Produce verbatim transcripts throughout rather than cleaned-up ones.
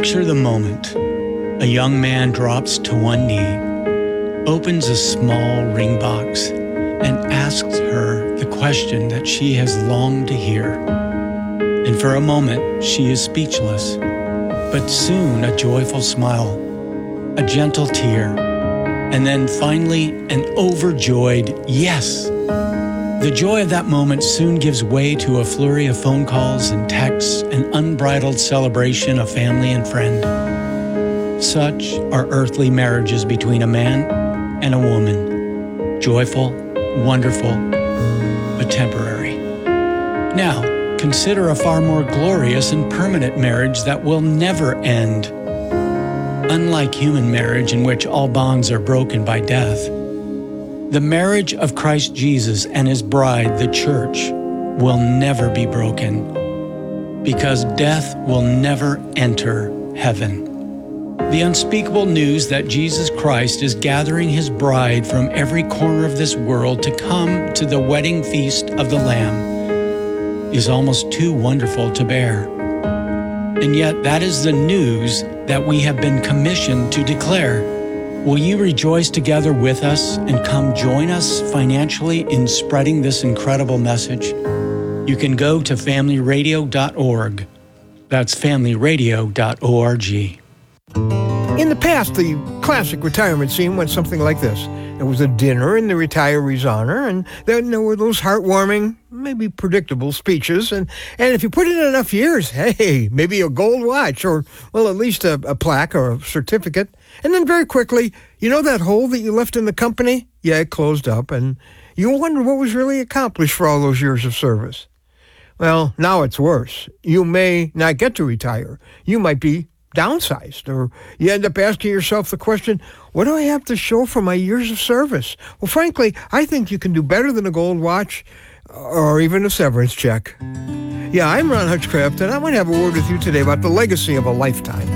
Picture the moment. A young man drops to one knee, opens a small ring box, and asks her the question that she has longed to hear. And for a moment, she is speechless. But soon a joyful smile, a gentle tear, and then finally an overjoyed yes. The joy of that moment soon gives way to a flurry of phone calls and texts, an unbridled celebration of family and friend. Such are earthly marriages between a man and a woman. Joyful, wonderful, but temporary. Now, consider a far more glorious and permanent marriage that will never end. Unlike human marriage, in which all bonds are broken by death, the marriage of Christ Jesus and His bride, the church, will never be broken, because death will never enter heaven. The unspeakable news that Jesus Christ is gathering His bride from every corner of this world to come to the wedding feast of the Lamb is almost too wonderful to bear. And yet that is the news that we have been commissioned to declare. Will you rejoice together with us and come join us financially in spreading this incredible message? You can go to family radio dot org. That's family radio dot org. In the past, the classic retirement scene went something like this. There was a dinner in the retiree's honor, and then there were those heartwarming, maybe predictable speeches. And, and if you put in enough years, hey, maybe a gold watch or, well, at least a, a plaque or a certificate. And then very quickly, you know that hole that you left in the company? Yeah, it closed up, and you wonder what was really accomplished for all those years of service. Well, now it's worse. You may not get to retire. You might be downsized, or you end up asking yourself the question, what do I have to show for my years of service? Well, frankly, I think you can do better than a gold watch or even a severance check. Yeah, I'm Ron Hutchcraft, and I want to have a word with you today about the legacy of a lifetime.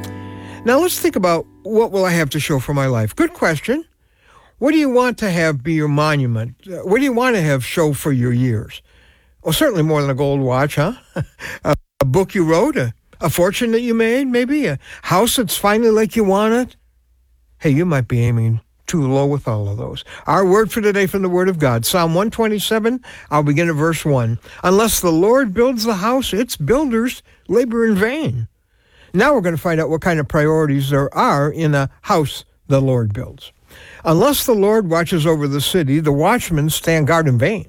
Now, let's think about what will I have to show for my life? Good question. What do you want to have be your monument? What do you want to have show for your years? Well, certainly more than a gold watch, huh? a, a book you wrote, a A fortune that you made, maybe? A house that's finally like you want it? Hey, you might be aiming too low with all of those. Our word for today from the Word of God, Psalm one twenty-seven, I'll begin at verse one. Unless the Lord builds the house, its builders labor in vain. Now we're going to find out what kind of priorities there are in a house the Lord builds. Unless the Lord watches over the city, the watchmen stand guard in vain.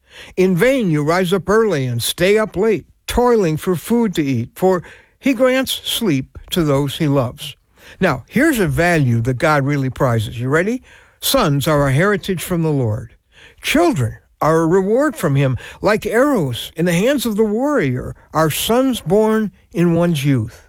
In vain you rise up early and stay up late, toiling for food to eat, for He grants sleep to those He loves. Now, here's a value that God really prizes. You ready? Sons are a heritage from the Lord. Children are a reward from Him, like arrows in the hands of the warrior, are sons born in one's youth.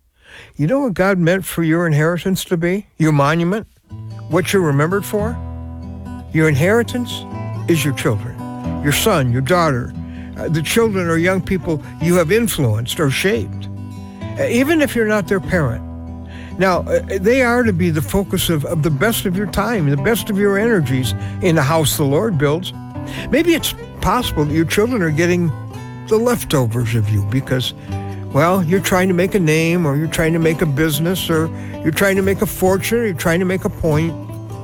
You know what God meant for your inheritance to be? Your monument? What you're remembered for? Your inheritance is your children, your son, your daughter, Uh, the children or young people you have influenced or shaped, uh, even if you're not their parent. Now, uh, they are to be the focus of, of the best of your time, the best of your energies in the house the Lord builds. Maybe it's possible that your children are getting the leftovers of you because, well, you're trying to make a name, or you're trying to make a business, or you're trying to make a fortune, or you're trying to make a point.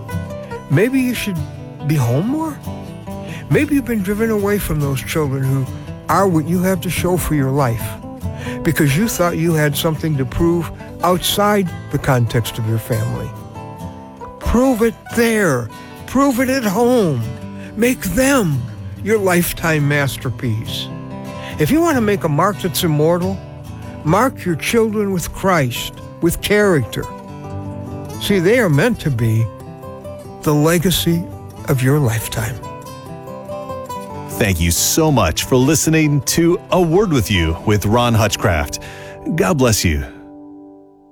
Maybe you should be home more. Maybe you've been driven away from those children who are what you have to show for your life because you thought you had something to prove outside the context of your family. Prove it there. Prove it at home. Make them your lifetime masterpiece. If you want to make a mark that's immortal, mark your children with Christ, with character. See, they are meant to be the legacy of your lifetime. Thank you so much for listening to A Word With You with Ron Hutchcraft. God bless you.